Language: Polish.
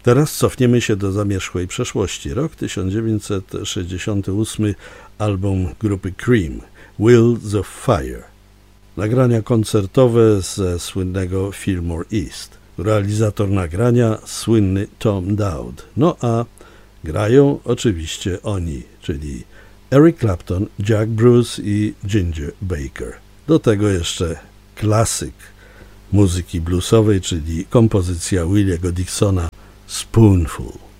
Teraz cofniemy się do zamierzchłej przeszłości. Rok 1968, album grupy Cream, Wheels of Fire. Nagrania koncertowe ze słynnego Fillmore East. Realizator nagrania słynny Tom Dowd. No a grają oczywiście oni, czyli Eric Clapton, Jack Bruce i Ginger Baker. Do tego jeszcze klasyk muzyki bluesowej, czyli kompozycja Williego Dixona Spoonful.